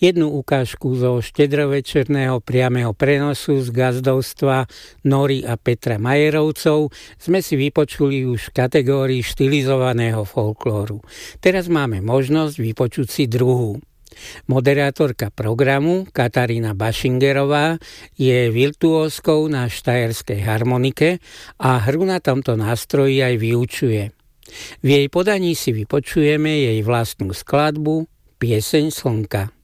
Jednu ukážku zo štedrovečerného priameho prenosu z gazdovstva Nory a Petra Majerovcov sme si vypočuli už v kategórii štilizovaného folklóru. Teraz máme možnosť vypočuť si druhú. Moderátorka programu Katarína Bašingerová je virtuóskou na štajerskej harmonike a hru na tomto nástroji aj vyučuje. V jej podaní si vypočujeme jej vlastnú skladbu Pieseň slnka.